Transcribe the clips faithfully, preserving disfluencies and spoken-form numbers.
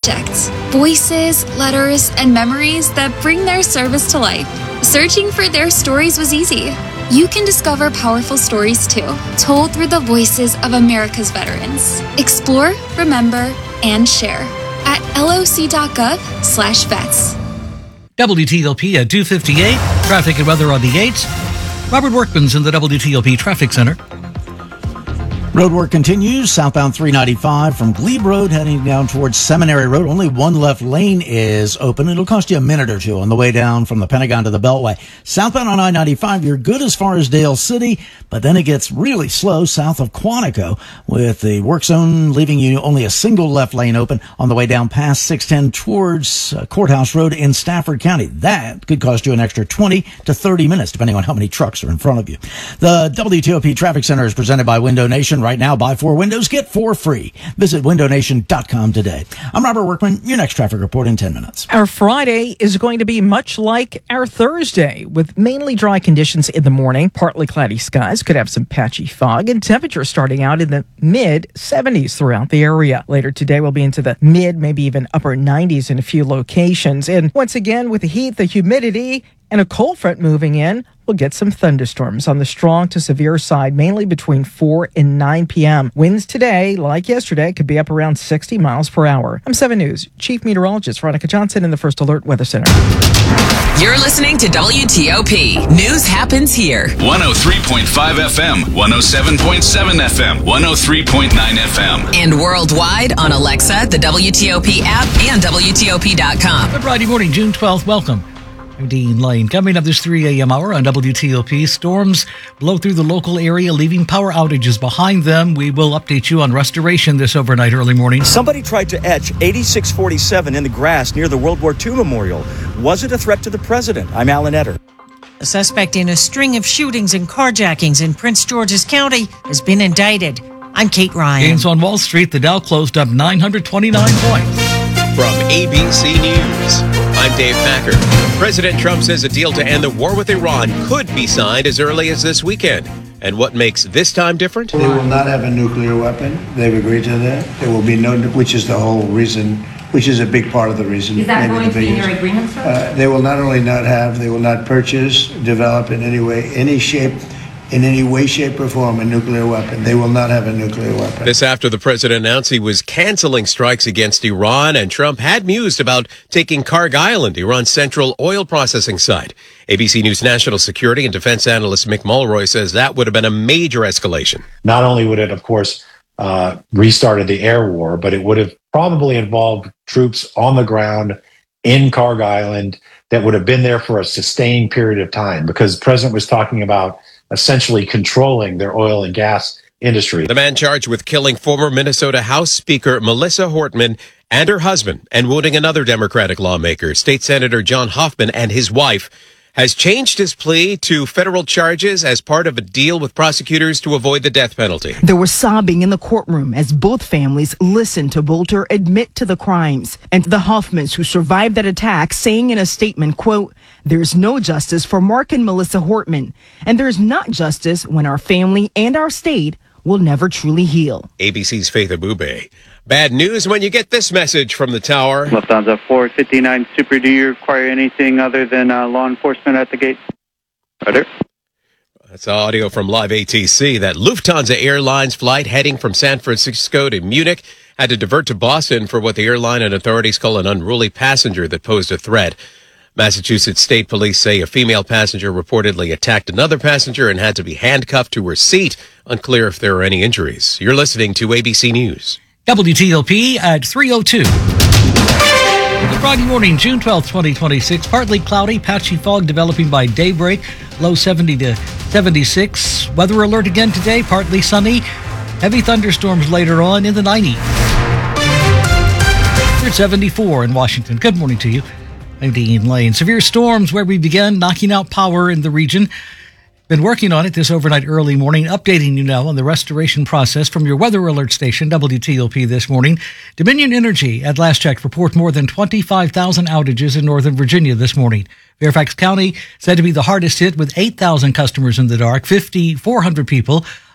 object. Voices, letters, and memories that bring their service to life. Searching for their stories was easy. You can discover powerful stories too, told through the voices of America's veterans. Explore, remember, and share at loc.gov slash vets. W T O P at two fifty-eight. Traffic and weather on the eights. Robert Workman's in the W T O P Traffic Center. Road work continues southbound three ninety-five from Glebe Road heading down towards Seminary Road. Only one left lane is open. It'll cost you a minute or two on the way down from the Pentagon to the Beltway. Southbound on I ninety-five, you're good as far as Dale City, but then it gets really slow south of Quantico with the work zone leaving you only a single left lane open on the way down past six ten towards uh, Courthouse Road in Stafford County. That could cost you an extra twenty to thirty minutes depending on how many trucks are in front of you. The W T O P Traffic Center is presented by Window Nation. Right now, buy four windows, get four free. Visit window nation dot com today. I'm Robert Workman, your next traffic report in ten minutes. Our Friday is going to be much like our Thursday, with mainly dry conditions in the morning, partly cloudy skies, could have some patchy fog, and temperatures starting out in the mid seventies throughout the area. Later today, we'll be into the mid, maybe even upper nineties in a few locations. And once again, with the heat, the humidity, and a cold front moving in, we'll get some thunderstorms on the strong to severe side, mainly between four and nine p.m. Winds today, like yesterday, could be up around sixty miles per hour. I'm seven News Chief Meteorologist Veronica Johnson in the First Alert Weather Center. You're listening to W T O P. News happens here. one oh three point five F M, one oh seven point seven F M, one oh three point nine F M. And worldwide on Alexa, the W T O P app, and W T O P dot com. Good Friday morning, June twelfth. Welcome. I'm Dean Lane. Coming up this three a.m. hour on W T O P, storms blow through the local area, leaving power outages behind them. We will update you on restoration this overnight early morning. Somebody tried to etch eighty-six forty-seven in the grass near the World War Two Memorial. Was it a threat to the president? I'm Alan Etter. A suspect in a string of shootings and carjackings in Prince George's County has been indicted. I'm Kate Ryan. Gains on Wall Street. The Dow closed up nine hundred twenty-nine points. From A B C News, I'm Dave Packer. President Trump says a deal to end the war with Iran could be signed as early as this weekend. And what makes this time different? They will not have a nuclear weapon. They've agreed to that. There will be no, which is the whole reason, which is a big part of the reason. Is that going to be in your agreement, sir? Uh, they will not only not have, they will not purchase, develop in any way, any shape, in any way, shape, or form a nuclear weapon. They will not have a nuclear weapon. This after the president announced he was canceling strikes against Iran, and Trump had mused about taking Karg Island, Iran's central oil processing site. A B C News national security and defense analyst Mick Mulroy says that would have been a major escalation. Not only would it, of course, uh, restarted the air war, but it would have probably involved troops on the ground in Karg Island that would have been there for a sustained period of time, because the president was talking about essentially controlling their oil and gas industry. The man charged with killing former Minnesota House Speaker Melissa Hortman and her husband and wounding another Democratic lawmaker, State Senator John Hoffman, and his wife, has changed his plea to federal charges as part of a deal with prosecutors to avoid the death penalty. There was sobbing in the courtroom as both families listened to Bolter admit to the crimes, and the Hoffmans who survived that attack saying in a statement, quote, "There's no justice for Mark and Melissa Hortman, and there's not justice when our family and our state will never truly heal." A B C's Faith Abube. Bad news when you get this message from the tower. Lufthansa four fifty-nine Super, do you require anything other than uh, law enforcement at the gate? Roger. That's audio from Live A T C. That Lufthansa Airlines flight heading from San Francisco to Munich had to divert to Boston for what the airline and authorities call an unruly passenger that posed a threat. Massachusetts State Police say a female passenger reportedly attacked another passenger and had to be handcuffed to her seat. Unclear if there are any injuries. You're listening to A B C News. W T O P at three oh two. Good Friday morning, June twelfth, twenty twenty-six. Partly cloudy, patchy fog developing by daybreak. Low seventy to seventy-six. Weather alert again today, partly sunny. Heavy thunderstorms later on in the nineties. We're at seventy-four in Washington. Good morning to you. I'm Dean Lane. Severe storms where we began knocking out power in the region. Been working on it this overnight early morning, updating you now on the restoration process from your weather alert station, W T O P this morning. Dominion Energy, at last check, report more than twenty-five thousand outages in Northern Virginia this morning. Fairfax County said to be the hardest hit with eight thousand customers in the dark, five thousand four hundred people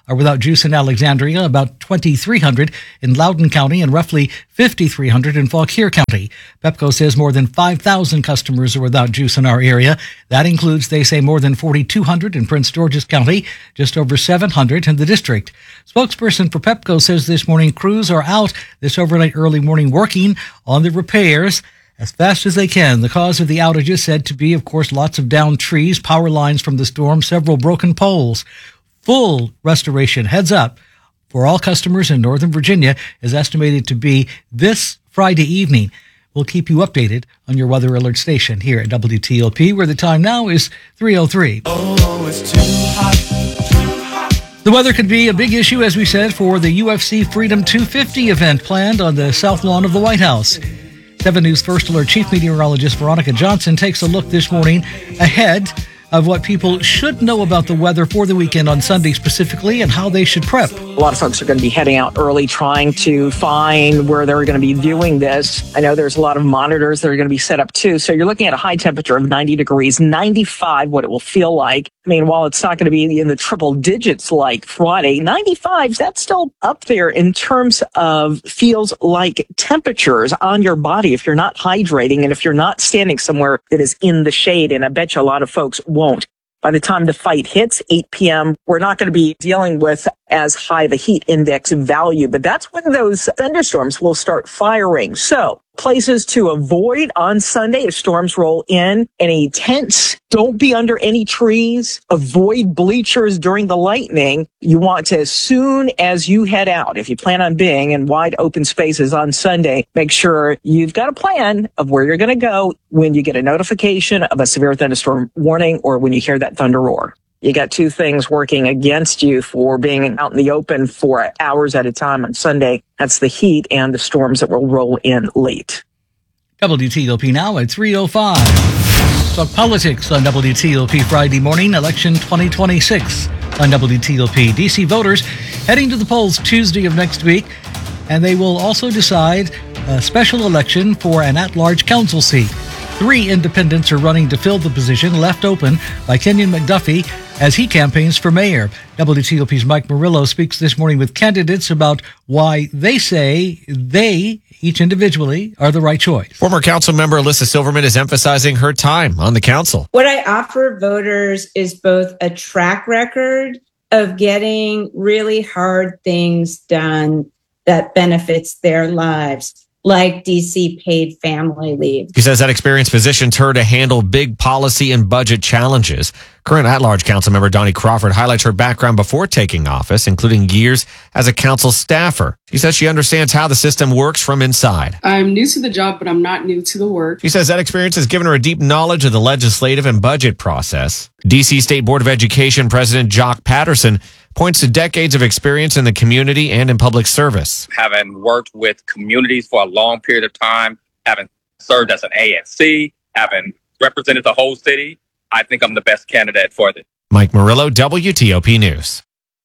are without juice in Alexandria, about twenty-three hundred in Loudoun County, and roughly fifty-three hundred in Fauquier County. Pepco says more than five thousand customers are without juice in our area. That includes, they say, more than forty-two hundred in Prince George's County, just over seven hundred in the district. Spokesperson for Pepco says this morning crews are out this overnight early morning working on the repairs as fast as they can. The cause of the outage is said to be, of course, lots of downed trees, power lines from the storm, several broken poles. Full restoration, heads up, for all customers in Northern Virginia is estimated to be this Friday evening. We'll keep you updated on your weather alert station here at W T O P, where the time now is three oh three. Oh, it's too hot, too hot. The weather could be a big issue, as we said, for the U F C Freedom two fifty event planned on the south lawn of the White House. seven News First Alert Chief Meteorologist Veronica Johnson takes a look this morning ahead of what people should know about the weather for the weekend on Sunday specifically and how they should prep. A lot of folks are going to be heading out early trying to find where they're going to be viewing this. I know there's a lot of monitors that are going to be set up too. So you're looking at a high temperature of ninety degrees, ninety-five, what it will feel like. I mean, while it's not going to be in the triple digits like Friday, ninety-five, that's still up there in terms of feels like temperatures on your body if you're not hydrating and if you're not standing somewhere that is in the shade. And I bet you a lot of folks won't. By the time the fight hits eight p.m., we're not going to be dealing with as high the heat index value, but that's when those thunderstorms will start firing. So places to avoid on Sunday as storms roll in: any tents, don't be under any trees, avoid bleachers during the lightning. You want to, as soon as you head out, if you plan on being in wide open spaces on Sunday, make sure you've got a plan of where you're going to go when you get a notification of a severe thunderstorm warning or when you hear that thunder roar. You got two things working against you for being out in the open for hours at a time on Sunday. That's the heat and the storms that will roll in late. W T O P now at three oh five. Talk politics on W T O P Friday morning, election twenty twenty-six on W T O P. D C voters heading to the polls Tuesday of next week, and they will also decide a special election for an at-large council seat. Three independents are running to fill the position left open by Kenyon McDuffie as he campaigns for mayor. W T O P's Mike Murillo speaks this morning with candidates about why they say they, each individually, are the right choice. Former council member Alyssa Silverman is emphasizing her time on the council. What I offer voters is both a track record of getting really hard things done that benefits their lives, like D C paid family leave. He says that experience positions her to handle big policy and budget challenges. Current at-large council member Donnie Crawford highlights her background before taking office, including years as a council staffer. She says she understands how the system works from inside. I'm new to the job, but I'm not new to the work. She says that experience has given her a deep knowledge of the legislative and budget process. D C State Board of Education President Jock Patterson points to decades of experience in the community and in public service. Having worked with communities for a long period of time, having served as an A N C, having represented the whole city, I think I'm the best candidate for this. Mike Murillo, W T O P News.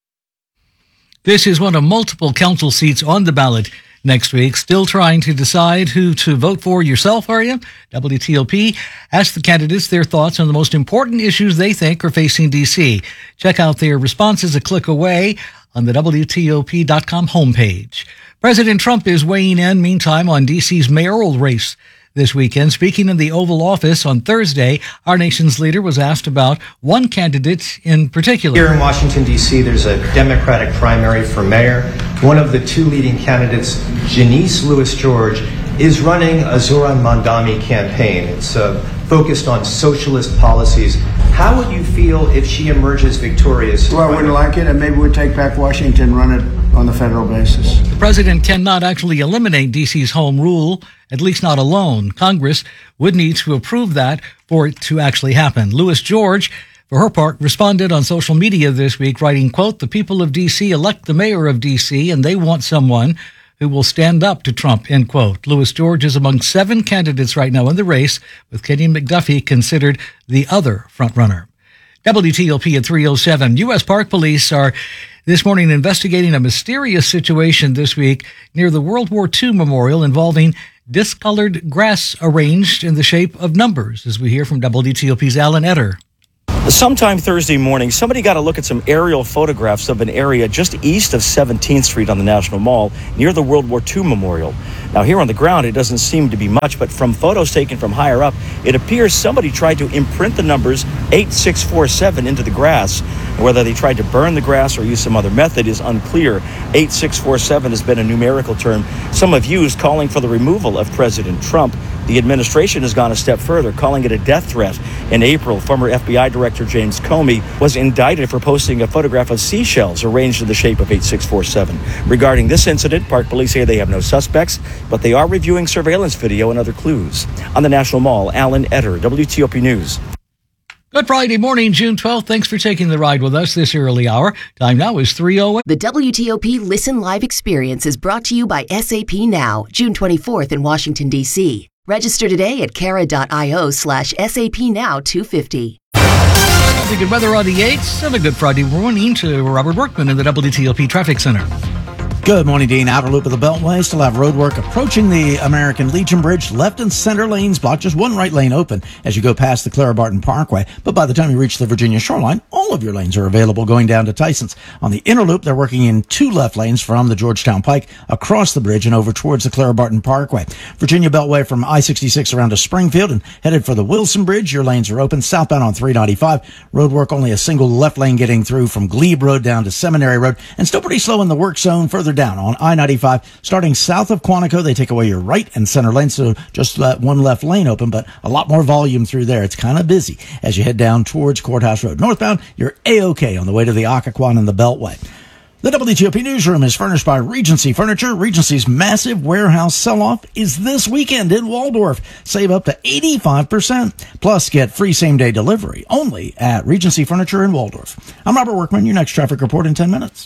This is one of multiple council seats on the ballot next week. Still trying to decide who to vote for yourself, are you? W T O P asked the candidates their thoughts on the most important issues they think are facing D C. Check out their responses a click away on the W T O P dot com homepage. President Trump is weighing in, meantime, on D C's mayoral race this weekend. Speaking in the Oval Office on Thursday, our nation's leader was asked about one candidate in particular. Here in Washington, D C, there's a Democratic primary for mayor. One of the two leading candidates, Janice Lewis George, is running a Zoran Mandami campaign. It's uh, focused on socialist policies. How would you feel if she emerges victorious? Well, I wouldn't like it, and maybe we'd take back Washington and run it on the federal basis. The president cannot actually eliminate D C's home rule, at least not alone. Congress would need to approve that for it to actually happen. Lewis George, for her part, responded on social media this week, writing, quote, "The people of D C elect the mayor of D C, and they want someone who will stand up to Trump," end quote. Lewis George is among seven candidates right now in the race, with Kenyon McDuffie considered the other frontrunner. W T O P at three oh seven. U S Park Police are this morning investigating a mysterious situation this week near the World War Two memorial involving discolored grass arranged in the shape of numbers, as we hear from W T O P's Alan Etter. Sometime Thursday morning, somebody got a look at some aerial photographs of an area just east of seventeenth Street on the National Mall near the World War Two Memorial. Now, here on the ground, it doesn't seem to be much, but from photos taken from higher up, it appears somebody tried to imprint the numbers eight six four seven into the grass. Whether they tried to burn the grass or use some other method is unclear. eight six four seven has been a numerical term some have used calling for the removal of President Trump. The administration has gone a step further, calling it a death threat. In April, former F B I Director James Comey was indicted for posting a photograph of seashells arranged in the shape of eight six four seven. Regarding this incident, Park Police say they have no suspects, but they are reviewing surveillance video and other clues. On the National Mall, Alan Etter, W T O P News. Good Friday morning, June twelfth. Thanks for taking the ride with us this early hour. Time now is three oh eight. The W T O P Listen Live experience is brought to you by S A P Now, June twenty-fourth in Washington, D C Register today at cara.io slash SAP Now 250. The good weather on the eights and a good Friday morning to Robert Workman in the W T O P Traffic Center. Good morning, Dean. Outer loop of the Beltway. Still have road work approaching the American Legion Bridge. Left and center lanes blocked. Just one right lane open as you go past the Clara Barton Parkway. But by the time you reach the Virginia shoreline, all of your lanes are available going down to Tyson's. On the inner loop, they're working in two left lanes from the Georgetown Pike across the bridge and over towards the Clara Barton Parkway. Virginia Beltway from I sixty-six around to Springfield and headed for the Wilson Bridge. Your lanes are open. Southbound on three ninety-five. Road work, only a single left lane getting through from Glebe Road down to Seminary Road. And still pretty slow in the work zone further down on I ninety-five. Starting south of Quantico, they take away your right and center lane, so just let one left lane open, but a lot more volume through there. It's kind of busy as you head down towards Courthouse Road. Northbound, you're A-OK on the way to the Occoquan and the Beltway. The W T O P Newsroom is furnished by Regency Furniture. Regency's massive warehouse sell-off is this weekend in Waldorf. Save up to eighty-five percent. Plus, get free same-day delivery only at Regency Furniture in Waldorf. I'm Robert Workman. Your next traffic report in ten minutes.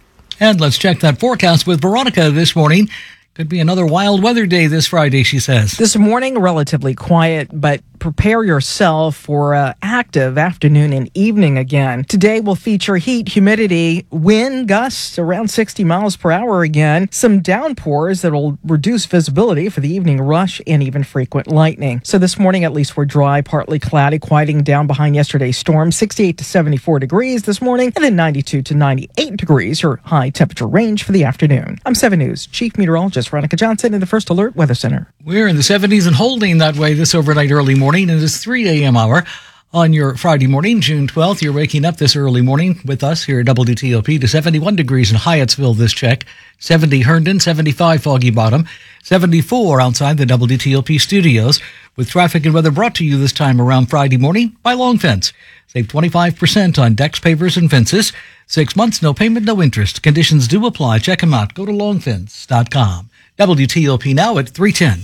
And let's check that forecast with Veronica this morning. Could be another wild weather day this Friday, she says. This morning, relatively quiet, but prepare yourself for an active afternoon and evening again. Today will feature heat, humidity, wind gusts around sixty miles per hour again, some downpours that will reduce visibility for the evening rush, and even frequent lightning. So this morning, at least, we're dry, partly cloudy, quieting down behind yesterday's storm. sixty-eight to seventy-four degrees this morning, and then ninety-two to ninety-eight degrees, your high temperature range for the afternoon. I'm seven News Chief Meteorologist Veronica Johnson in the First Alert Weather Center. We're in the seventies and holding that way this overnight early morning. And it's three a.m. hour on your Friday morning, June twelfth. You're waking up this early morning with us here at W T O P to seventy-one degrees in Hyattsville this check, seventy Herndon, seventy-five Foggy Bottom, seventy-four outside the W T O P studios, with traffic and weather brought to you this time around Friday morning by Long Fence. Save twenty-five percent on decks, pavers, and fences. Six months, no payment, no interest. Conditions do apply. Check them out. Go to long fence dot com. W T O P now at three ten.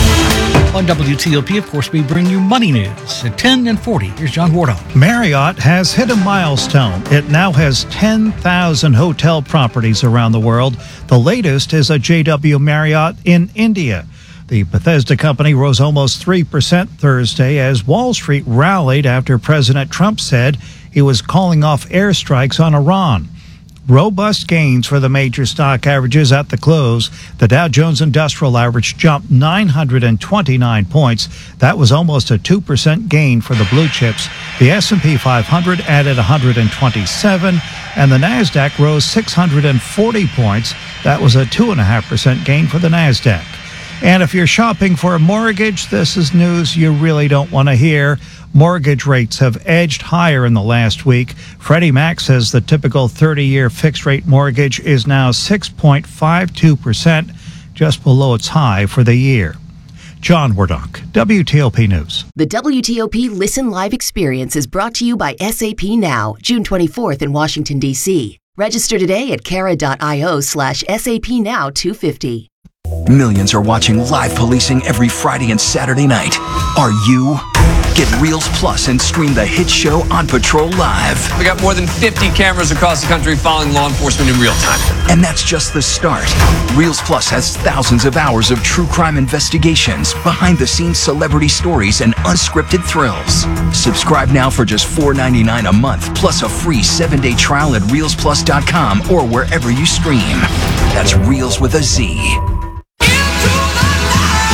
On W T O P, of course, we bring you money news at ten and forty. Here's John Wardock. Marriott has hit a milestone. It now has ten thousand hotel properties around the world. The latest is a J W Marriott in India. The Bethesda company rose almost three percent Thursday as Wall Street rallied after President Trump said he was calling off airstrikes on Iran. Robust gains for the major stock averages at the close. The Dow Jones Industrial Average jumped nine hundred twenty-nine points. That was almost a two percent gain for the blue chips. The S and P five hundred added one hundred twenty-seven, and the NASDAQ rose six hundred forty points. That was a two point five percent gain for the NASDAQ. And if you're shopping for a mortgage, this is news you really don't want to hear. Mortgage rates have edged higher in the last week. Freddie Mac says the typical thirty-year fixed-rate mortgage is now six point five two percent, just below its high for the year. John Wardock, W T O P News. The W T O P Listen Live experience is brought to you by S A P Now, June twenty-fourth in Washington, D C Register today at cara.io slash SAP Now 250. Millions are watching live policing every Friday and Saturday night. Are you? Get Reels Plus and stream the hit show On Patrol Live. We got more than fifty cameras across the country following law enforcement in real time. And that's just the start. Reels Plus has thousands of hours of true crime investigations, behind-the-scenes celebrity stories, and unscripted thrills. Subscribe now for just four ninety-nine a month, plus a free seven-day trial at reels plus dot com or wherever you stream. That's Reels with a Z.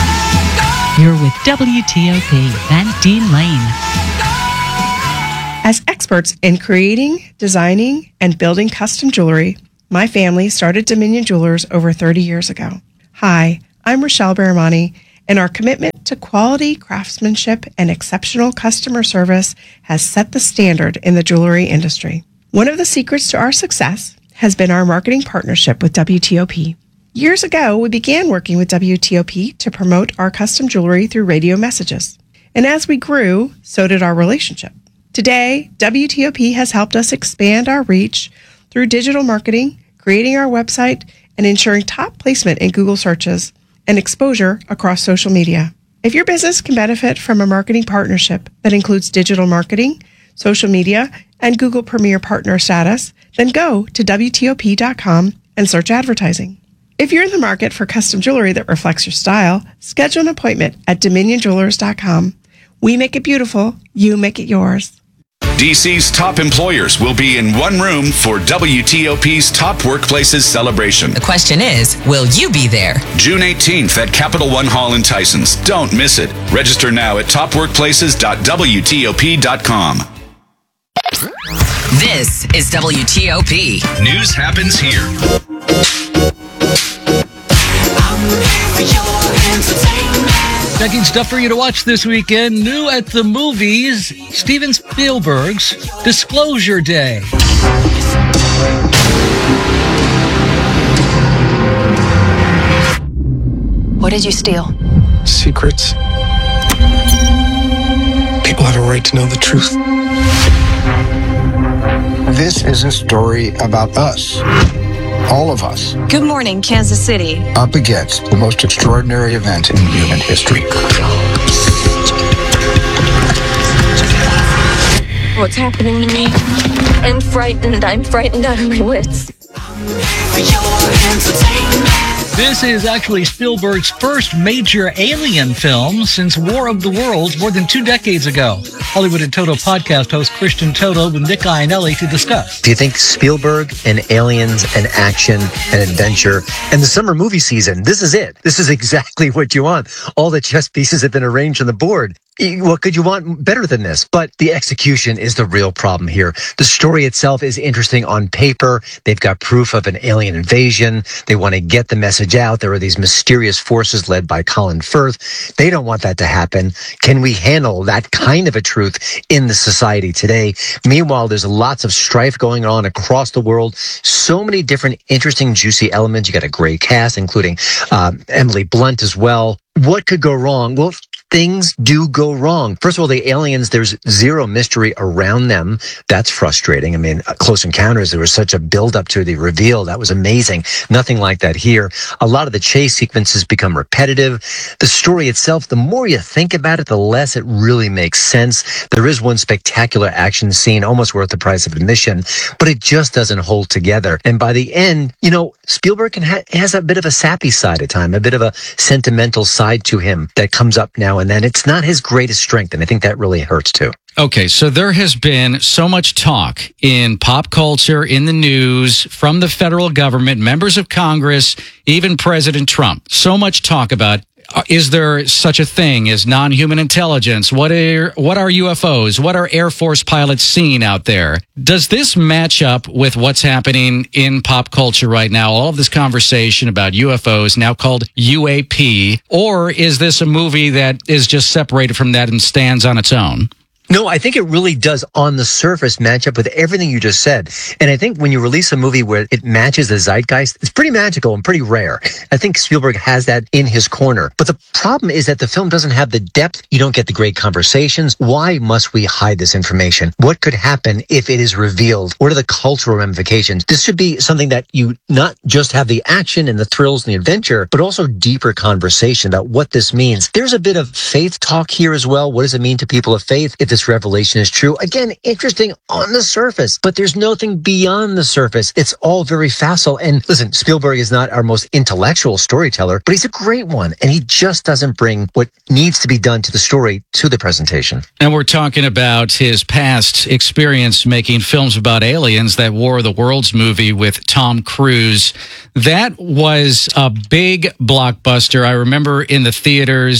You're with W T O P and Dean Lane. As experts in creating, designing, and building custom jewelry, my family started Dominion Jewelers over thirty years ago. Hi, I'm Rochelle Baramani, and our commitment to quality craftsmanship and exceptional customer service has set the standard in the jewelry industry. One of the secrets to our success has been our marketing partnership with W T O P. Years ago, we began working with W T O P to promote our custom jewelry through radio messages. And as we grew, so did our relationship. Today, W T O P has helped us expand our reach through digital marketing, creating our website, and ensuring top placement in Google searches and exposure across social media. If your business can benefit from a marketing partnership that includes digital marketing, social media, and Google Premier Partner status, then go to W T O P dot com and search advertising. If you're in the market for custom jewelry that reflects your style, schedule an appointment at Dominion Jewelers dot com. We make it beautiful, you make it yours. D C's top employers will be in one room for W T O P's Top Workplaces celebration. The question is, will you be there? June eighteenth at Capital One Hall in Tysons. Don't miss it. Register now at top workplaces dot W T O P dot com. This is W T O P. News happens here. Checking stuff for you to watch this weekend. New at the movies, Steven Spielberg's Disclosure Day. What did you steal? Secrets. People have a right to know the truth. This is a story about us. All of us. Good morning, Kansas City. Up against the most extraordinary event in human history. What's happening to me? I'm frightened. I'm frightened out of my wits. This is actually Spielberg's first major alien film since War of the Worlds more than two decades ago. Hollywood and Toto podcast host Christian Toto with Nick Iannelli to discuss. Do you think Spielberg and aliens and action and adventure and the summer movie season, this is it? This is exactly what you want. All the chess pieces have been arranged on the board. What could you want better than this? But the execution is the real problem here. The story itself is interesting on paper. They've got proof of an alien invasion. They want to get the message out. There are these mysterious forces led by Colin Firth. They don't want that to happen. Can we handle that kind of a truth in the society today? Meanwhile, there's lots of strife going on across the world. So many different interesting, juicy elements. You got a great cast, including uh, Emily Blunt as well. What could go wrong? Well, things do go wrong. First of all, the aliens, there's zero mystery around them. That's frustrating. I mean, Close Encounters, there was such a build-up to the reveal. That was amazing. Nothing like that here. A lot of the chase sequences become repetitive. The story itself, the more you think about it, the less it really makes sense. There is one spectacular action scene, almost worth the price of admission, but it just doesn't hold together. And by the end, you know, Spielberg can ha- has a bit of a sappy side at time, a bit of a sentimental side to him that comes up now and then. It's not his greatest strength, and I think that really hurts too. Okay, so there has been so much talk in pop culture, in the news, from the federal government, members of Congress, even President Trump. So much talk about, uh, is there such a thing as non-human intelligence? What are what are U F Os? What are Air Force pilots seeing out there? Does this match up with what's happening in pop culture right now? All of this conversation about U F Os, now called U A P, or is this a movie that is just separated from that and stands on its own? No, I think it really does on the surface match up with everything you just said. And I think when you release a movie where it matches the zeitgeist, it's pretty magical and pretty rare. I think Spielberg has that in his corner. But the problem is that the film doesn't have the depth. You don't get the great conversations. Why must we hide this information? What could happen if it is revealed? What are the cultural ramifications? This should be something that you not just have the action and the thrills and the adventure, but also deeper conversation about what this means. There's a bit of faith talk here as well. What does it mean to people of faith if this revelation is true? Again, interesting on the surface, but there's nothing beyond the surface. It's all very facile. And listen, Spielberg is not our most intellectual storyteller, but he's a great one. And he just doesn't bring what needs to be done to the story to the presentation. And we're talking about his past experience making films about aliens, that War of the Worlds movie with Tom Cruise. That was a big blockbuster. I remember in the theaters.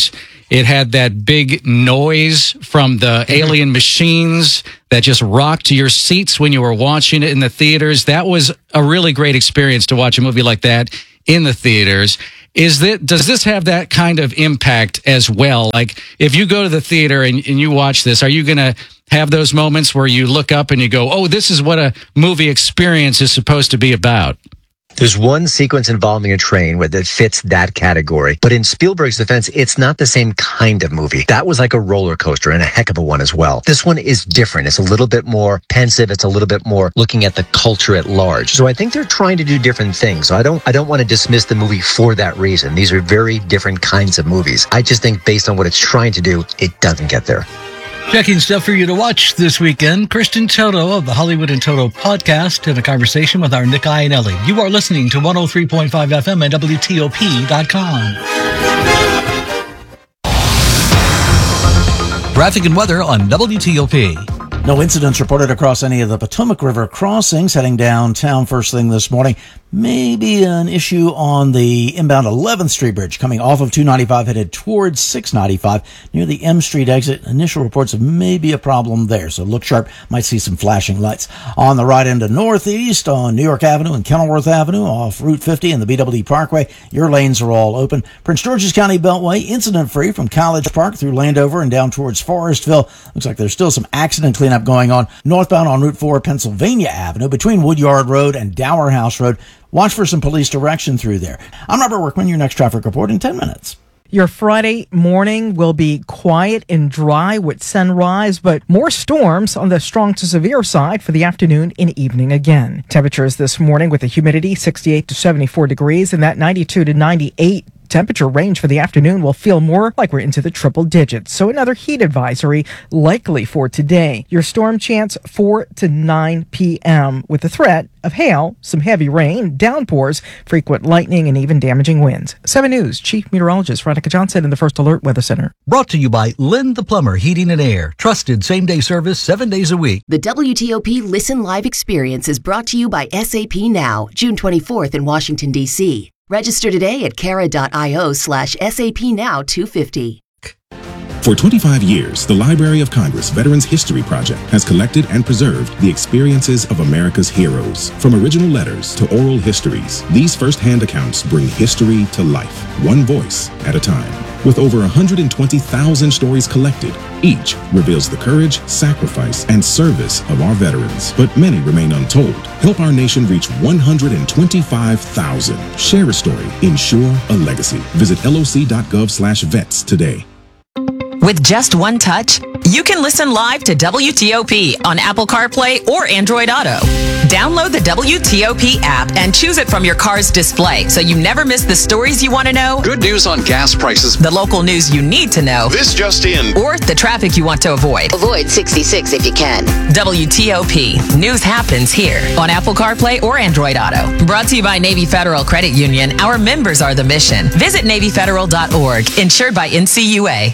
It had that big noise from the alien machines that just rocked your seats when you were watching it in the theaters. That was a really great experience to watch a movie like that in the theaters. Is that, does this have that kind of impact as well? Like, if you go to the theater and, and you watch this, are you going to have those moments where you look up and you go, oh, this is what a movie experience is supposed to be about? There's one sequence involving a train where that fits that category. But in Spielberg's defense, it's not the same kind of movie. That was like a roller coaster and a heck of a one as well. This one is different. It's a little bit more pensive. It's a little bit more looking at the culture at large. So I think they're trying to do different things. So I don't, I don't want to dismiss the movie for that reason. These are very different kinds of movies. I just think based on what it's trying to do, it doesn't get there. Checking stuff for you to watch this weekend. Kristen Toto of the Hollywood and Toto podcast in a conversation with our Nick Iannelli. You are listening to one oh three point five F M and W T O P dot com. Traffic and weather on W T O P. No incidents reported across any of the Potomac River crossings heading downtown first thing this morning. Maybe an issue on the inbound eleventh Street Bridge coming off of two ninety-five headed towards six ninety-five near the M Street exit. Initial reports of maybe a problem there, so look sharp. Might see some flashing lights. On the right end of northeast on New York Avenue and Kenilworth Avenue off Route fifty and the B W D Parkway, your lanes are all open. Prince George's County Beltway incident-free from College Park through Landover and down towards Forestville. Looks like there's still some accident cleanup going on northbound on Route four Pennsylvania Avenue between Woodyard Road and Dower House Road. Watch for some police direction through there. I'm Robert Workman, your next traffic report in ten minutes. Your Friday morning will be quiet and dry with sunrise, but more storms on the strong to severe side for the afternoon and evening again. Temperatures this morning with the humidity sixty-eight to seventy-four degrees, and that ninety-two to ninety-eight temperature range for the afternoon will feel more like we're into the triple digits. So another heat advisory likely for today. Your storm chance four to nine p.m. with the threat of hail, some heavy rain, downpours, frequent lightning, and even damaging winds. seven News Chief Meteorologist Veronica Johnson in the First Alert Weather Center. Brought to you by Lynn the Plumber Heating and Air. Trusted same-day service seven days a week. The W T O P Listen Live experience is brought to you by S A P Now, June twenty-fourth in Washington, D C Register today at cara.io slash SAP Now 250. For twenty-five years, the Library of Congress Veterans History Project has collected and preserved the experiences of America's heroes. From original letters to oral histories, these first-hand accounts bring history to life, one voice at a time. With over one hundred twenty thousand stories collected, each reveals the courage, sacrifice, and service of our veterans. But many remain untold. Help our nation reach one hundred twenty-five thousand. Share a story. Ensure a legacy. Visit loc.gov slash vets today. With just one touch, you can listen live to W T O P on Apple CarPlay or Android Auto. Download the W T O P app and choose it from your car's display so you never miss the stories you want to know. Good news on gas prices. The local news you need to know. This just in. Or the traffic you want to avoid. Avoid sixty-six if you can. W T O P. News happens here on Apple CarPlay or Android Auto. Brought to you by Navy Federal Credit Union. Our members are the mission. Visit Navy Federal dot org. Insured by N C U A.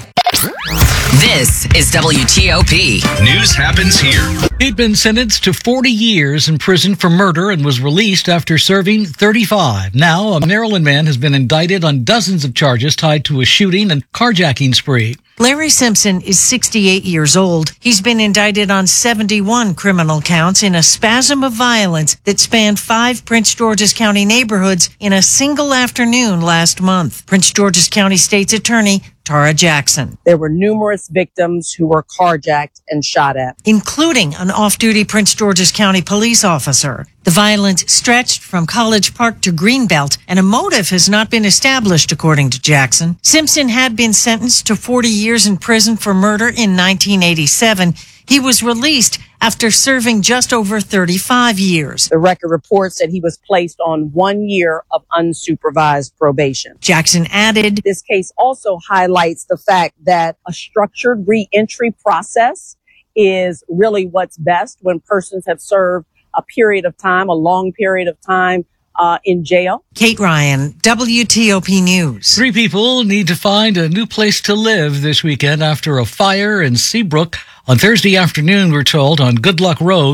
This is W T O P. News happens here. He'd been sentenced to forty years in prison for murder and was released after serving thirty-five. Now, a Maryland man has been indicted on dozens of charges tied to a shooting and carjacking spree. Larry Simpson is sixty-eight years old. He's been indicted on seventy-one criminal counts in a spasm of violence that spanned five Prince George's County neighborhoods in a single afternoon last month. Prince George's County State's Attorney Tara Jackson. There were numerous victims who were carjacked and shot at, including an off-duty Prince George's County police officer. The violence stretched from College Park to Greenbelt, and a motive has not been established, according to Jackson. Simpson had been sentenced to forty years in prison for murder in nineteen eighty-seven. He was released after serving just over thirty-five years. The record reports that he was placed on one year of unsupervised probation. Jackson added, this case also highlights the fact that a structured reentry process is really what's best when persons have served a period of time, a long period of time uh, in jail. Kate Ryan, W T O P News. Three people need to find a new place to live this weekend after a fire in Seabrook on Thursday afternoon, we're told, on Good Luck Road.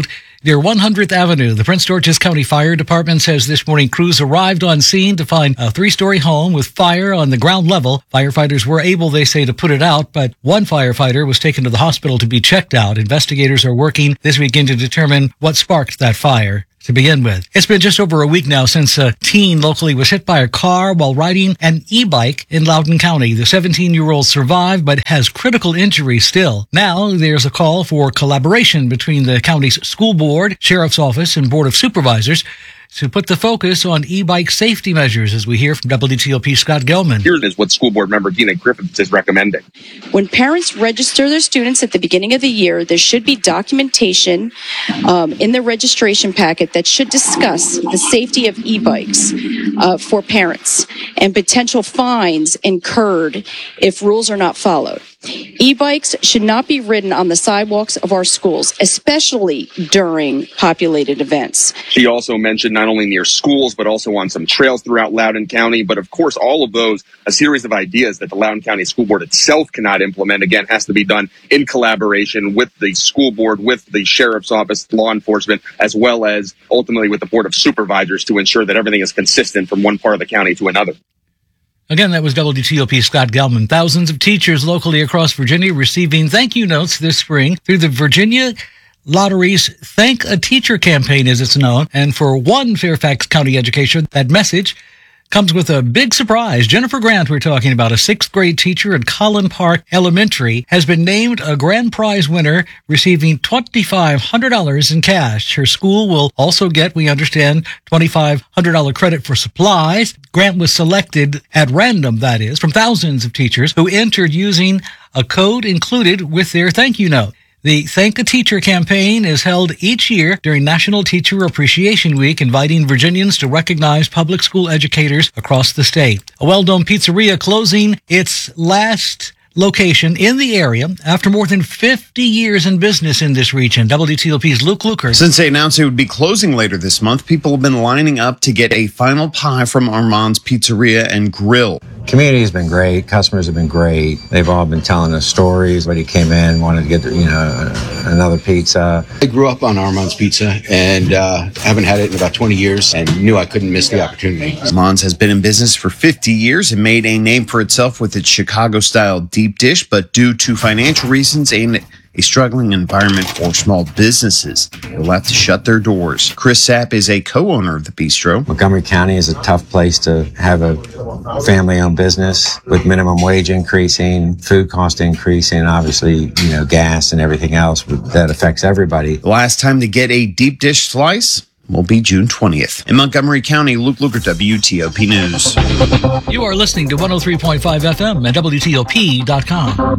Near one hundredth Avenue, the Prince George's County Fire Department says this morning crews arrived on scene to find a three-story home with fire on the ground level. Firefighters were able, they say, to put it out, but one firefighter was taken to the hospital to be checked out. Investigators are working this weekend to determine what sparked that fire. To begin with, it's been just over a week now since a teen locally was hit by a car while riding an e-bike in Loudoun County. The seventeen-year-old survived but has critical injuries still. Now there's a call for collaboration between the county's school board, sheriff's office, and board of supervisors to put the focus on e-bike safety measures, as we hear from W T O P Scott Gelman. Here is what school board member Dina Griffiths is recommending. When parents register their students at the beginning of the year, there should be documentation um, in the registration packet that should discuss the safety of e-bikes uh, for parents and potential fines incurred if rules are not followed. E-bikes should not be ridden on the sidewalks of our schools, especially during populated events. She also mentioned not only near schools, but also on some trails throughout Loudoun County. But of course, all of those, a series of ideas that the Loudoun County School Board itself cannot implement, again, has to be done in collaboration with the school board, with the sheriff's office, law enforcement, as well as ultimately with the board of supervisors to ensure that everything is consistent from one part of the county to another. Again, that was W T O P Scott Gelman. Thousands of teachers locally across Virginia receiving thank you notes this spring through the Virginia Lottery's Thank a Teacher campaign, as it's known. And for one Fairfax County education, that message comes with a big surprise. Jennifer Grant, we're talking about, a sixth grade teacher at Collin Park Elementary, has been named a grand prize winner, receiving two thousand five hundred dollars in cash. Her school will also get, we understand, two thousand five hundred dollars credit for supplies. Grant was selected at random, that is, from thousands of teachers who entered using a code included with their thank you note. The Thank a Teacher campaign is held each year during National Teacher Appreciation Week, inviting Virginians to recognize public school educators across the state. A well-known pizzeria closing its last location in the area after more than fifty years in business in this region. W T O P's Luke Luker. Since they announced it would be closing later this month, people have been lining up to get a final pie from Armand's Pizzeria and Grill. Community has been great. Customers have been great. They've all been telling us stories. Somebody came in, wanted to get, you know, another pizza. I grew up on Armand's Pizza and uh, haven't had it in about twenty years and knew I couldn't miss the opportunity. Armand's has been in business for fifty years and made a name for itself with its Chicago-style deep dish, but due to financial reasons and a struggling environment for small businesses, they'll have to shut their doors. Chris Sapp is a co-owner of the bistro. Montgomery County is a tough place to have a family-owned business with minimum wage increasing, food cost increasing, obviously, you know, gas and everything else that affects everybody. The last time to get a deep dish slice will be June twentieth. In Montgomery County, Luke Luker, W T O P News. You are listening to one oh three point five F M at W T O P dot com.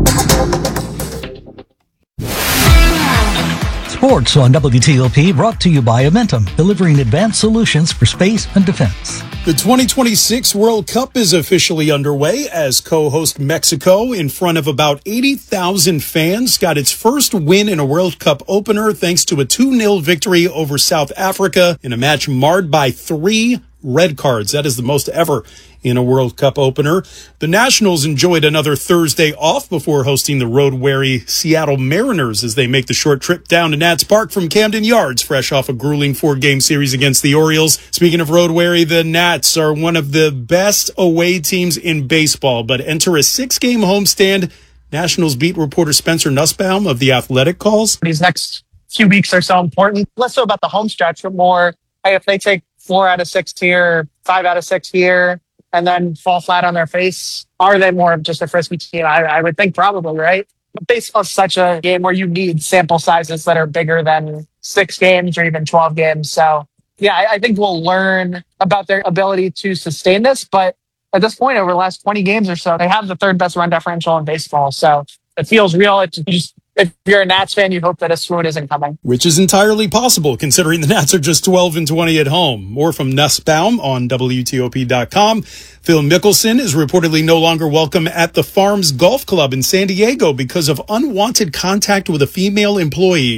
Sports on W T O P, brought to you by Amentum, delivering advanced solutions for space and defense. The twenty twenty-six World Cup is officially underway as co-host Mexico, in front of about eighty thousand fans, got its first win in a World Cup opener thanks to a two nil victory over South Africa in a match marred by three red cards. That is the most ever in a World Cup opener. The Nationals enjoyed another Thursday off before hosting the road-weary Seattle Mariners as they make the short trip down to Nats Park from Camden Yards, fresh off a grueling four-game series against the Orioles. Speaking of road-weary, the Nats are one of the best away teams in baseball, but enter a six-game homestand. Nationals beat reporter Spencer Nussbaum of The Athletic calls. These next few weeks are so important. Less so about the home stretch, but more, hey, if they take four out of six here, five out of six here, and then fall flat on their face, are they more of just a frisky team? I, I would think probably, right? But baseball is such a game where you need sample sizes that are bigger than six games or even twelve games. So, yeah, I, I think we'll learn about their ability to sustain this. But at this point, over the last twenty games or so, they have the third best run differential in baseball. So it feels real. It just, if you're a Nats fan, you hope that a swoon isn't coming. Which is entirely possible, considering the Nats are just twelve and twenty at home. More from Nussbaum on W T O P dot com. Phil Mickelson is reportedly no longer welcome at the Farms Golf Club in San Diego because of unwanted contact with a female employee.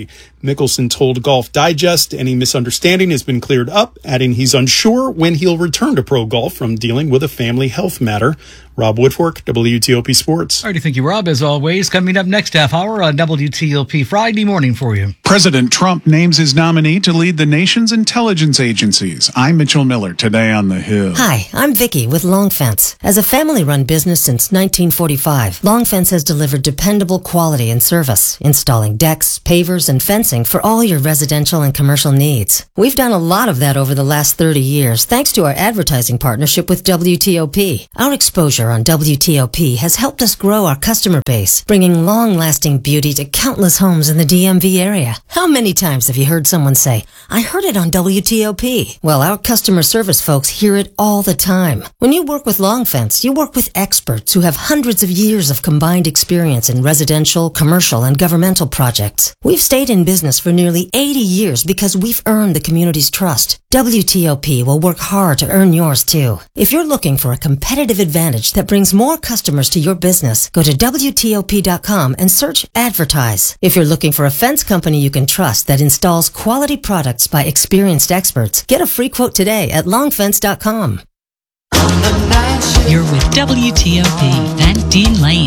Mickelson told Golf Digest any misunderstanding has been cleared up, adding he's unsure when he'll return to pro golf from dealing with a family health matter. Rob Woodfork, W T O P Sports. All right, thank you, Rob, as always. Coming up next half hour on W T O P Friday morning for you. President Trump names his nominee to lead the nation's intelligence agencies. I'm Mitchell Miller, today on The Hill. Hi, I'm Vicky with Long Fence. As a family-run business since nineteen forty-five, Long Fence has delivered dependable quality and service, installing decks, pavers, and fencing for all your residential and commercial needs. We've done a lot of that over the last thirty years, thanks to our advertising partnership with W T O P. Our exposure on W T O P has helped us grow our customer base, bringing long-lasting beauty to countless homes in the D M V area. How many times have you heard someone say, "I heard it on W T O P"? Well, our customer service folks hear it all the time. When you work with Long Fence, you work with experts who have hundreds of years of combined experience in residential, commercial, and governmental projects. We've stayed in business for nearly eighty years because we've earned the community's trust. W T O P will work hard to earn yours too. If you're looking for a competitive advantage that brings more customers to your business, go to W T O P dot com and search Advertise. If you're looking for a fence company you can trust that installs quality products by experienced experts, get a free quote today at long fence dot com. You're with W T O P and Dean Lane.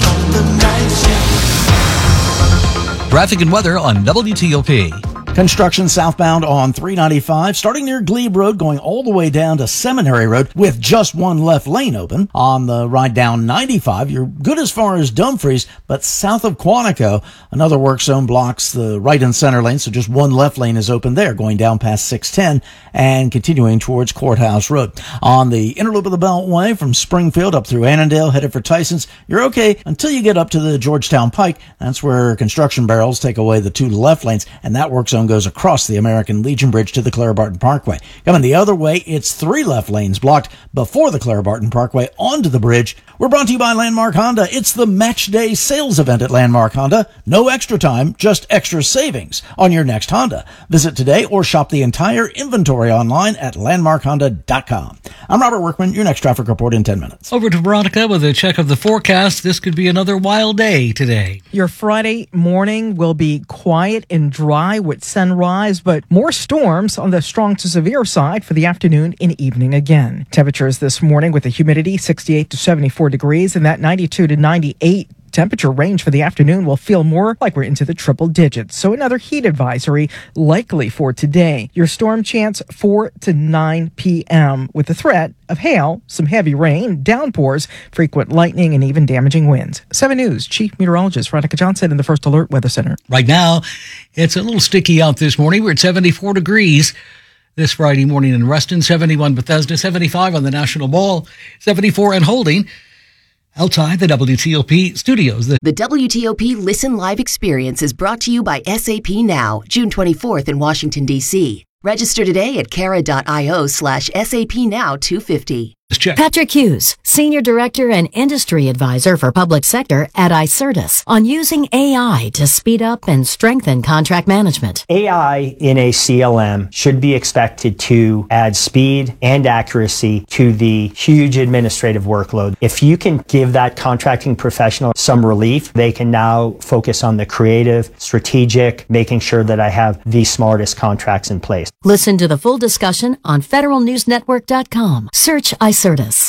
Traffic and weather on W T O P. Construction southbound on three ninety-five, starting near Glebe Road, going all the way down to Seminary Road with just one left lane open. On the ride down ninety-five, you're good as far as Dumfries, but south of Quantico, another work zone blocks the right and center lane, so just one left lane is open there, going down past six ten and continuing towards Courthouse Road. On the inner loop of the Beltway from Springfield up through Annandale, headed for Tyson's, you're okay until you get up to the Georgetown Pike. That's where construction barrels take away the two left lanes, and that work zone goes across the American Legion Bridge to the Clara Barton Parkway. Coming the other way, it's three left lanes blocked before the Clara Barton Parkway onto the bridge. We're brought to you by Landmark Honda. It's the Match Day sales event at Landmark Honda. No extra time, just extra savings on your next Honda. Visit today or shop the entire inventory online at landmark honda dot com. I'm Robert Workman, your next traffic report in ten minutes. Over to Veronica with a check of the forecast. This could be another wild day today. Your Friday morning will be quiet and dry with sunrise, but more storms on the strong to severe side for the afternoon and evening again. Temperatures this morning with the humidity sixty-eight to seventy-four degrees, and that ninety-two to ninety-eight temperature range for the afternoon will feel more like we're into the triple digits. So another heat advisory likely for today. Your storm chance four to nine p.m. with the threat of hail, some heavy rain, downpours, frequent lightning, and even damaging winds. seven News Chief Meteorologist Veronica Johnson in the First Alert Weather Center. Right now, it's a little sticky out this morning. We're at seventy-four degrees this Friday morning in Reston, seventy-one Bethesda, seventy-five on the National Mall, seventy-four and holding outside the W T O P studios. The W T O P Listen Live experience is brought to you by S A P Now, June twenty-fourth in Washington, D C. Register today at cara.io slash SAP Now two fifty. Patrick Hughes, Senior Director and Industry Advisor for Public Sector at iCertus, on using A I to speed up and strengthen contract management. A I in a C L M should be expected to add speed and accuracy to the huge administrative workload. If you can give that contracting professional some relief, they can now focus on the creative, strategic, making sure that I have the smartest contracts in place. Listen to the full discussion on federal news network dot com. Search iCertus.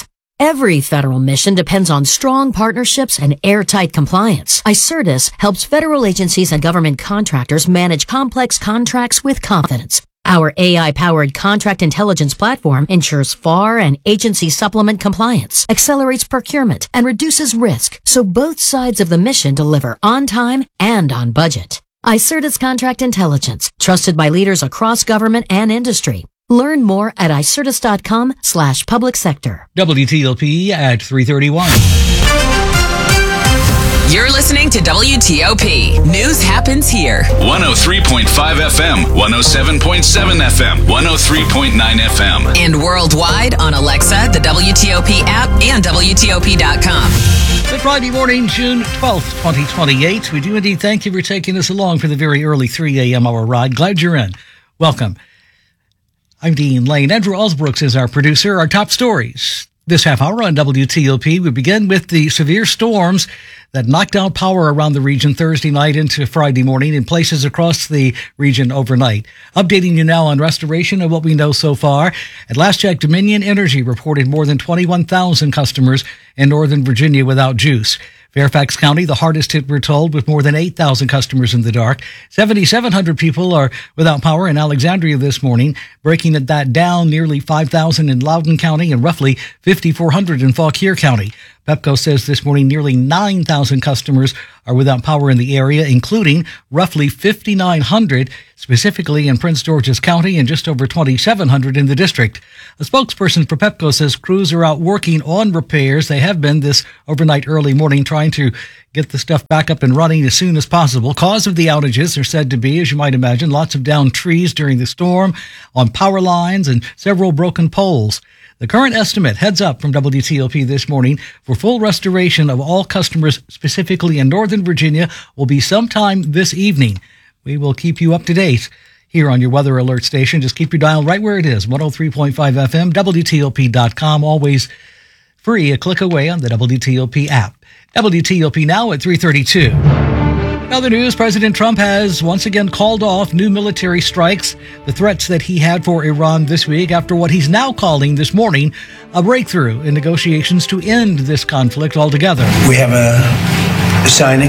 Every federal mission depends on strong partnerships and airtight compliance. iCertus helps federal agencies and government contractors manage complex contracts with confidence. Our A I-powered contract intelligence platform ensures F A R and agency supplement compliance, accelerates procurement, and reduces risk, so both sides of the mission deliver on time and on budget. iCertus Contract Intelligence, trusted by leaders across government and industry. Learn more at icertus.com slash public sector. W T O P at three thirty-one. You're listening to W T O P. News happens here. one oh three point five F M, one oh seven point seven F M, one oh three point nine F M. And worldwide on Alexa, the W T O P app, and W T O P dot com. Good Friday morning, June twelfth, twenty twenty-eight. We do indeed thank you for taking us along for the very early three a.m. hour ride. Glad you're in. Welcome. I'm Dean Lane. Andrew Osbrooks is our producer. Our top stories This half hour on W T O P, we begin with the severe storms that knocked out power around the region Thursday night into Friday morning in places across the region overnight. Updating you now on restoration of what we know so far. At last check, Dominion Energy reported more than twenty-one thousand customers in Northern Virginia without juice. Fairfax County, the hardest hit, we're told, with more than eight thousand customers in the dark. seven thousand seven hundred people are without power in Alexandria this morning, breaking that down nearly five thousand in Loudoun County and roughly five thousand four hundred in Fauquier County. Pepco says this morning nearly nine thousand customers are without power in the area, including roughly five thousand nine hundred specifically in Prince George's County and just over two thousand seven hundred in the district. A spokesperson for Pepco says crews are out working on repairs. They have been this overnight early morning trying to get the stuff back up and running as soon as possible. Cause of the outages are said to be, as you might imagine, lots of downed trees during the storm, on power lines, and several broken poles. The current estimate, heads up from W T O P this morning, for full restoration of all customers, specifically in Northern Virginia, will be sometime this evening. We will keep you up to date here on your weather alert station. Just keep your dial right where it is, one oh three point five F M, W T O P dot com, always free, a click away on the W T O P app. W T O P now at three thirty-two. In other news, President Trump has once again called off new military strikes, the threats that he had for Iran this week after what he's now calling this morning a breakthrough in negotiations to end this conflict altogether. We have a signing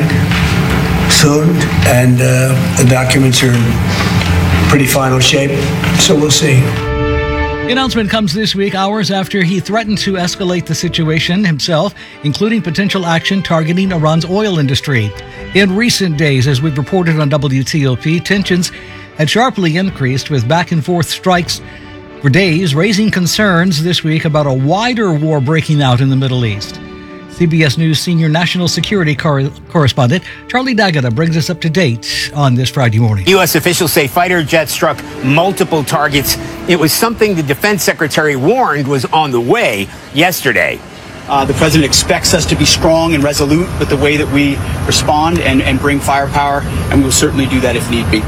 soon, and uh, the documents are in pretty final shape, so we'll see. The announcement comes this week, hours after he threatened to escalate the situation himself, including potential action targeting Iran's oil industry. In recent days, as we've reported on W T O P, tensions had sharply increased with back-and-forth strikes for days, raising concerns this week about a wider war breaking out in the Middle East. C B S News senior national security cor- correspondent Charlie D'Agata brings us up to date on this Friday morning. U S officials say fighter jets struck multiple targets. It was something the defense secretary warned was on the way yesterday. Uh, the president expects us to be strong and resolute with the way that we respond and, and bring firepower, and we will certainly do that if need be.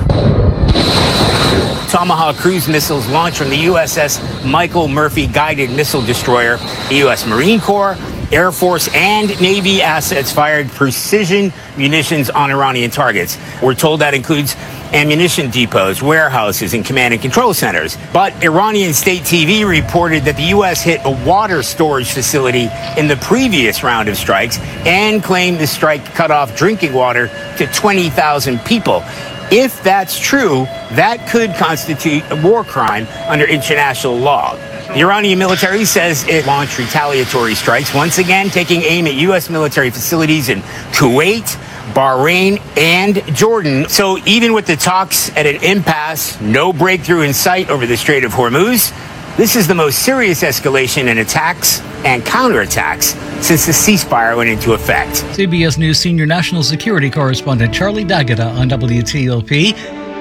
Tomahawk cruise missiles launched from the U S S Michael Murphy guided missile destroyer. The U S Marine Corps, Air Force, and Navy assets fired precision munitions on Iranian targets. We're told that includes ammunition depots, warehouses, and command and control centers. But Iranian state T V reported that the U S hit a water storage facility in the previous round of strikes and claimed the strike cut off drinking water to twenty thousand people. If that's true, that could constitute a war crime under international law. The Iranian military says it launched retaliatory strikes, once again taking aim at U S military facilities in Kuwait, Bahrain, and Jordan. So even with the talks at an impasse, no breakthrough in sight over the Strait of Hormuz, this is the most serious escalation in attacks and counterattacks since the ceasefire went into effect. C B S News senior national security correspondent Charlie D'Agata on W T O P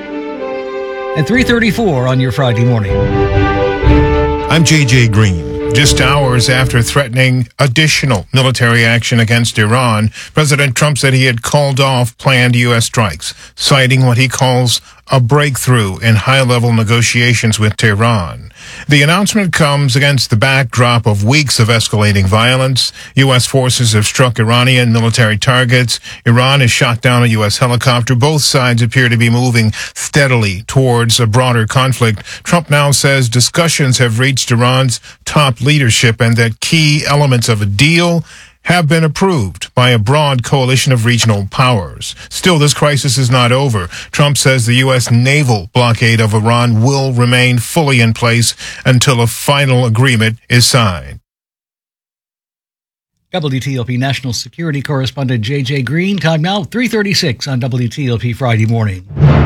at three thirty-four on your Friday morning. I'm J J Green. Just hours after threatening additional military action against Iran, President Trump said he had called off planned U S strikes, citing what he calls a breakthrough in high-level negotiations with Tehran. The announcement comes against the backdrop of weeks of escalating violence. U S forces have struck Iranian military targets. Iran has shot down a U S helicopter. Both sides appear to be moving steadily towards a broader conflict. Trump now says discussions have reached Iran's top leadership and that key elements of a deal have been approved by a broad coalition of regional powers. Still, this crisis is not over. Trump says the U S naval blockade of Iran will remain fully in place until a final agreement is signed. W T O P national security correspondent J J Green. Time now, three thirty-six on W T O P Friday morning.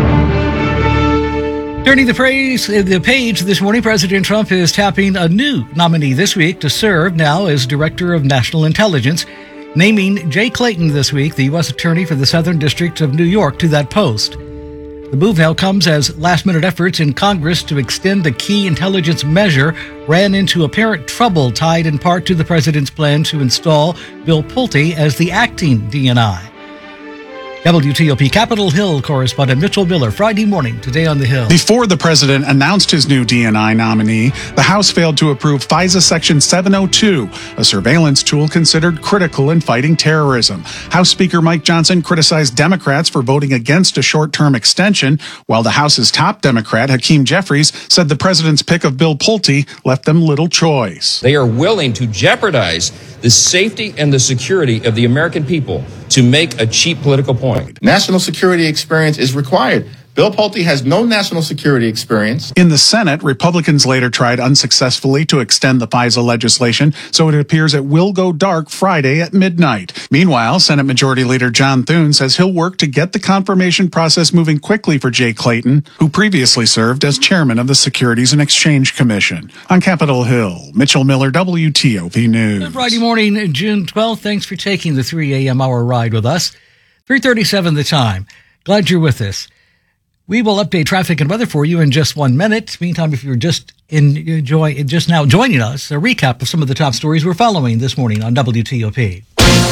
Turning the, phrase, the page this morning, President Trump is tapping a new nominee this week to serve now as Director of National Intelligence, naming Jay Clayton this week, the U S Attorney for the Southern District of New York, to that post. The move now comes as last-minute efforts in Congress to extend the key intelligence measure ran into apparent trouble tied in part to the president's plan to install Bill Pulte as the acting D N I. W T O P Capitol Hill correspondent Mitchell Miller, Friday morning, today on the Hill. Before the president announced his new D N I nominee, the House failed to approve FISA Section seven oh two, a surveillance tool considered critical in fighting terrorism. House Speaker Mike Johnson criticized Democrats for voting against a short-term extension, while the House's top Democrat, Hakeem Jeffries, said the president's pick of Bill Pulte left them little choice. They are willing to jeopardize the safety and the security of the American people to make a cheap political point. National security experience is required. Bill Pulte has no national security experience. In the Senate, Republicans later tried unsuccessfully to extend the FISA legislation, so it appears it will go dark Friday at midnight. Meanwhile, Senate Majority Leader John Thune says he'll work to get the confirmation process moving quickly for Jay Clayton, who previously served as chairman of the Securities and Exchange Commission. On Capitol Hill, Mitchell Miller, W T O P News. Good Friday morning, June twelfth. Thanks for taking the three a.m. hour ride with us. three thirty-seven the time. Glad you're with us. We will update traffic and weather for you in just one minute. Meantime, if you're just enjoy just now joining us, a recap of some of the top stories we're following this morning on W T O P.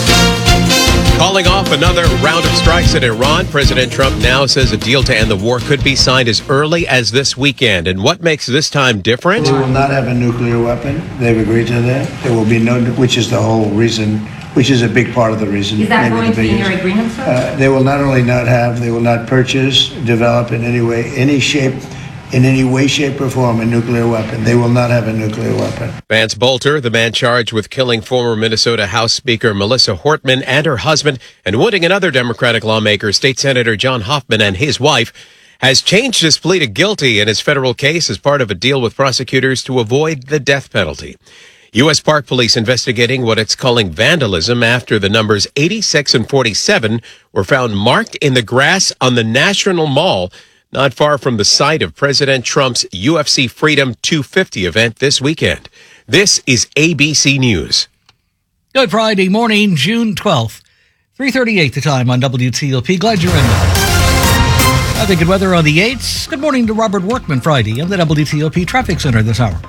Calling off another round of strikes in Iran, President Trump now says a deal to end the war could be signed as early as this weekend. And what makes this time different? They will not have a nuclear weapon. They've agreed to that. There will be no, which is the whole reason, which is a big part of the reason. Is that maybe going the to be in biggest. your agreement, sir? Uh, they will not only not have, they will not purchase, develop in any way, any shape, in any way, shape, or form a nuclear weapon. They will not have a nuclear weapon. Vance Bolter, the man charged with killing former Minnesota House Speaker Melissa Hortman and her husband and wounding another Democratic lawmaker, State Senator John Hoffman, and his wife, has changed his plea to guilty in his federal case as part of a deal with prosecutors to avoid the death penalty. U S Park Police investigating what it's calling vandalism after the numbers eighty-six and forty-seven were found marked in the grass on the National Mall, not far from the site of President Trump's U F C Freedom two fifty event this weekend. This is A B C News. Good Friday morning, June twelfth, three thirty-eight the time on W T O P. Glad you're in there. I think good weather on the eights. Good morning to Robert Workman Friday on the W T O P Traffic Center this hour.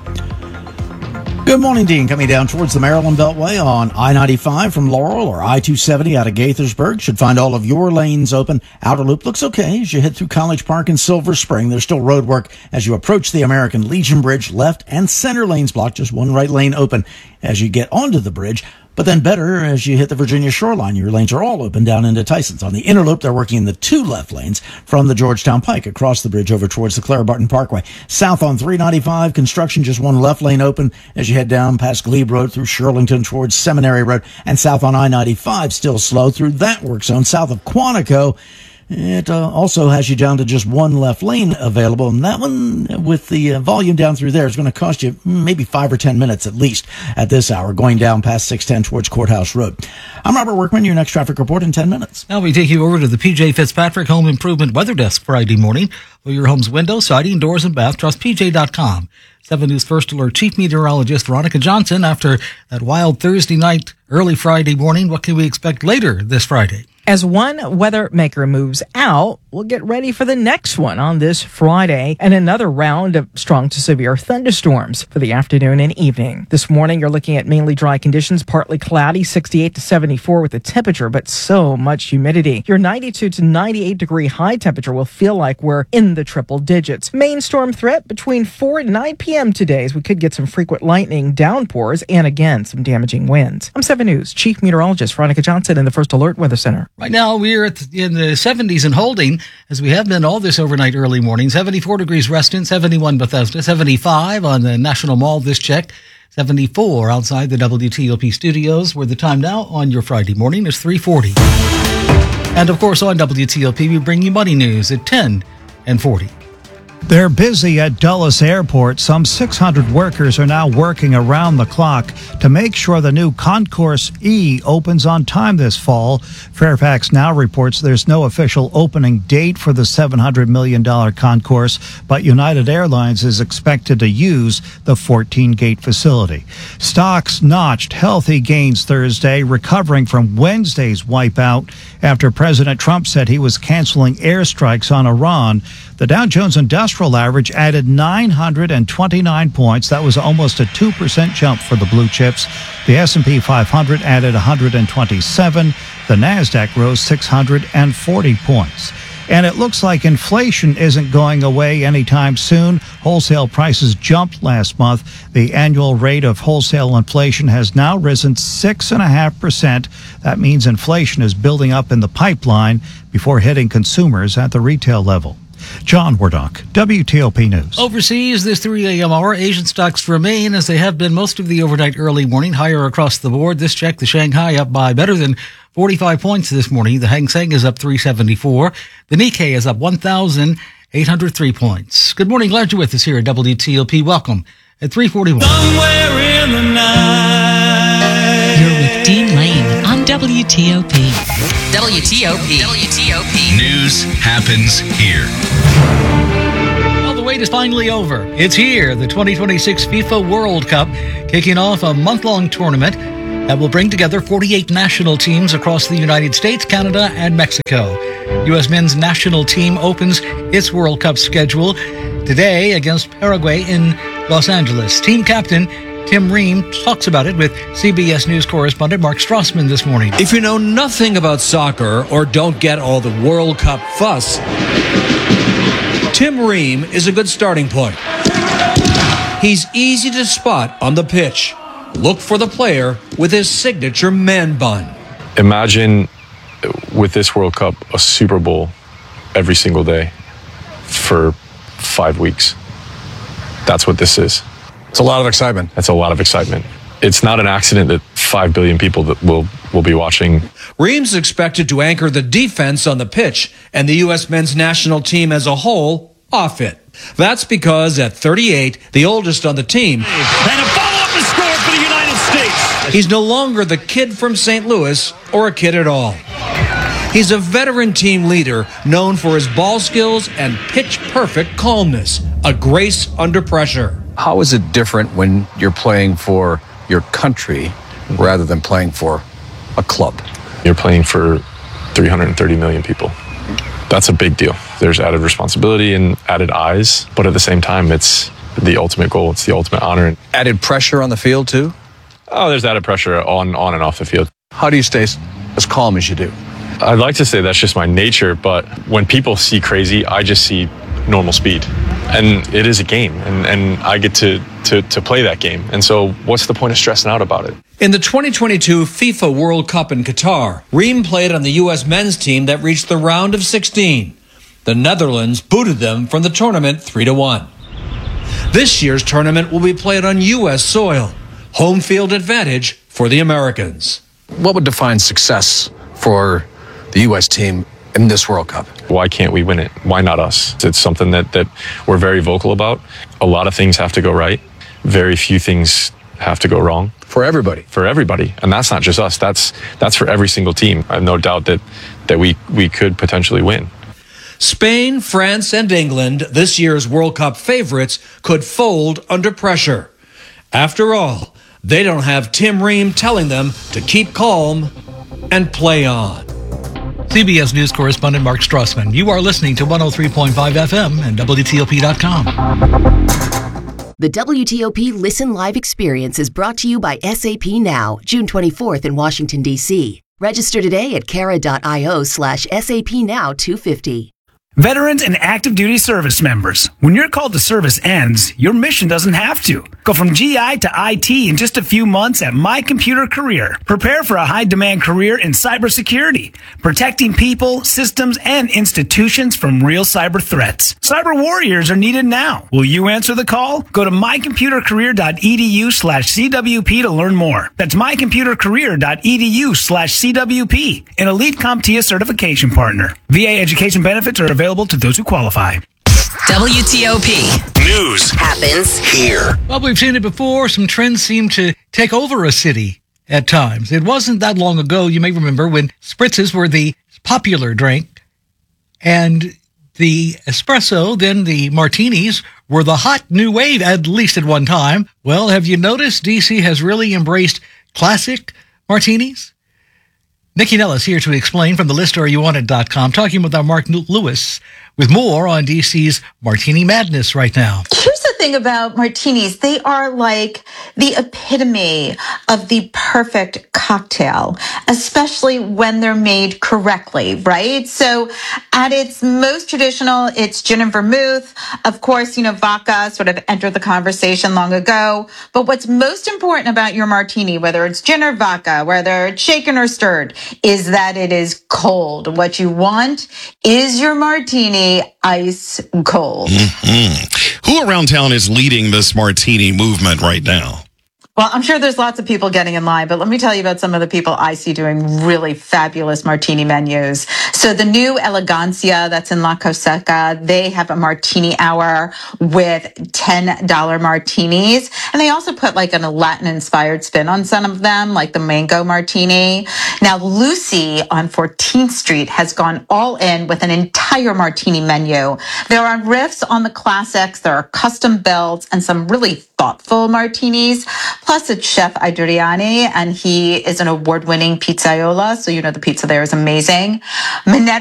Good morning, Dean. Coming down towards the Maryland Beltway on I ninety-five from Laurel or I two seventy out of Gaithersburg. Should find all of your lanes open. Outer loop looks okay as you head through College Park and Silver Spring. There's still road work as you approach the American Legion Bridge. Left and center lanes blocked. Just one right lane open as you get onto the bridge. But then better as you hit the Virginia shoreline. Your lanes are all open down into Tysons. On the inner loop, they're working in the two left lanes from the Georgetown Pike across the bridge over towards the Clara Barton Parkway. South on three ninety-five, construction, just one left lane open as you head down past Glebe Road through Shirlington towards Seminary Road. And south on I ninety-five, still slow through that work zone. South of Quantico, it uh, also has you down to just one left lane available. And that one, with the uh, volume down through there, is going to cost you maybe five or ten minutes at least at this hour, going down past six ten towards Courthouse Road. I'm Robert Workman, your next traffic report in ten minutes. Now we take you over to the P J Fitzpatrick Home Improvement Weather Desk Friday morning for your home's windows, siding, doors, and bath. Trust P J dot com. seven News First Alert Chief Meteorologist Veronica Johnson. After that wild Thursday night, early Friday morning, what can we expect later this Friday? As one weather maker moves out, we'll get ready for the next one on this Friday and another round of strong to severe thunderstorms for the afternoon and evening. This morning, you're looking at mainly dry conditions, partly cloudy, sixty-eight to seventy-four with the temperature, but so much humidity. Your ninety-two to ninety-eight degree high temperature will feel like we're in the triple digits. Main storm threat between four and nine p.m. today, as we could get some frequent lightning, downpours, and again, some damaging winds. I'm seven News Chief Meteorologist Veronica Johnson in the First Alert Weather Center. Right now, we're at the, in the seventies and holding, as we have been all this overnight early morning. seventy-four degrees Reston, seventy-one Bethesda, seventy-five on the National Mall this check, seventy-four outside the W T O P studios, where the time now on your Friday morning is three forty. And of course, on W T O P, we bring you money news at ten and forty. They're busy at Dulles Airport. Some six hundred workers are now working around the clock to make sure the new Concourse E opens on time this fall. Fairfax Now reports there's no official opening date for the seven hundred million dollars concourse, but United Airlines is expected to use the fourteen-gate facility. Stocks notched healthy gains Thursday, recovering from Wednesday's wipeout after President Trump said he was canceling airstrikes on Iran. The Dow Jones Industrial Average added nine hundred twenty-nine points. That was almost a two percent jump for the blue chips. The S and P five hundred added one hundred twenty-seven. The Nasdaq rose six hundred forty points. And it looks like inflation isn't going away anytime soon. Wholesale prices jumped last month. The annual rate of wholesale inflation has now risen six point five percent. That means inflation is building up in the pipeline before hitting consumers at the retail level. John Wardock, W T O P News. Overseas, this three a.m. hour, Asian stocks remain as they have been most of the overnight early morning, higher across the board. This check, the Shanghai up by better than forty-five points this morning. The Hang Seng is up three seventy-four. The Nikkei is up one thousand eight hundred three points. Good morning. Glad you're with us here at W T O P. Welcome at three forty-one. Somewhere in the night. You're with Dean Lane on W T O P. W T O P. W T O P. News happens here. Well, the wait is finally over. It's here, the twenty twenty-six FIFA World Cup, kicking off a month-long tournament that will bring together forty-eight national teams across the United States, Canada, and Mexico. U S men's national team opens its World Cup schedule today against Paraguay in Los Angeles. Team captain Tim Ream talks about it with C B S News correspondent Mark Strassman this morning. If you know nothing about soccer or don't get all the World Cup fuss, Tim Ream is a good starting point. He's easy to spot on the pitch. Look for the player with his signature man bun. Imagine with this World Cup a Super Bowl every single day for five weeks. That's what this is. It's a lot of excitement. It's a lot of excitement. It's not an accident that five billion people that will will be watching. Ream's expected to anchor the defense on the pitch and the U S men's national team as a whole off it. That's because at thirty-eight, the oldest on the team, and a follow-up is scored for the United States. He's no longer the kid from Saint Louis or a kid at all. He's a veteran team leader known for his ball skills and pitch-perfect calmness, a grace under pressure. How is it different when you're playing for your country rather than playing for a club? You're playing for three hundred thirty million people. That's a big deal. There's added responsibility and added eyes, but at the same time, it's the ultimate goal. It's the ultimate honor. Added pressure on the field too? Oh, there's added pressure on, on and off the field. How do you stay as calm as you do? I'd like to say that's just my nature, but when people see crazy, I just see normal speed. And it is a game, and, and I get to, to, to play that game. And so what's the point of stressing out about it? In the twenty twenty-two FIFA World Cup in Qatar, Ream played on the U S men's team that reached the round of sixteen. The Netherlands booted them from the tournament three to one. This year's tournament will be played on U S soil. Home field advantage for the Americans. What would define success for the U S team in this World Cup? Why can't we win it? Why not us? It's something that, that we're very vocal about. A lot of things have to go right. Very few things have to go wrong. For everybody. For everybody. And that's not just us. That's that's for every single team. I have no doubt that, that we, we could potentially win. Spain, France, and England, this year's World Cup favorites, could fold under pressure. After all, they don't have Tim Ream telling them to keep calm and play on. C B S News correspondent Mark Strassman. You are listening to one oh three point five F M and W T O P dot com. The W T O P Listen Live experience is brought to you by S A P Now, June twenty-fourth in Washington, D C. Register today at cara.io slash SAP Now two fifty. Veterans and active duty service members, when your call to service ends, your mission doesn't have to. Go from G I to I T in just a few months at My Computer Career. Prepare for a high-demand career in cybersecurity, protecting people, systems, and institutions from real cyber threats. Cyber warriors are needed now. Will you answer the call? Go to mycomputercareer.edu slash CWP to learn more. That's mycomputercareer.edu slash CWP, an Elite CompTIA certification partner. V A education benefits are available to those who qualify. W T O P. News happens here. Well, we've seen it before. Some trends seem to take over a city at times. It wasn't that long ago, you may remember, when spritzes were the popular drink and the espresso, then the martinis, were the hot new wave, at least at one time. Well, have you noticed D C has really embraced classic martinis? Nikki Nellis here to explain from the list are you on it dot com, talking with our Mark Lewis with more on D C's Martini Madness right now. Here's the thing about martinis, they are like the epitome of the perfect cocktail, especially when they're made correctly, right? So at its most traditional, it's gin and vermouth. Of course, you know, vodka sort of entered the conversation long ago. But what's most important about your martini, whether it's gin or vodka, whether it's shaken or stirred, is that it is cold. What you want is your martini ice cold. Mm-hmm. Who around town is leading this martini movement right now? Well, I'm sure there's lots of people getting in line, but let me tell you about some of the people I see doing really fabulous martini menus. So the new Elegancia that's in La Coseca, they have a martini hour with ten dollars martinis. And they also put like a Latin-inspired spin on some of them, like the mango martini. Now, Lucy on fourteenth Street has gone all in with an entire martini menu. There are riffs on the classics, there are custom builds, and some really thoughtful martinis. Plus, it's Chef Adriani, and he is an award-winning pizzaiola, so you know the pizza there is amazing. Minetta